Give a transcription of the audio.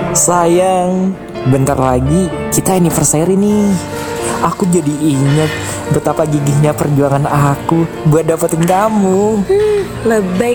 Sayang, bentar lagi kita anniversary nih. Aku jadi ingat betapa gigihnya perjuangan aku buat dapetin kamu. Lebay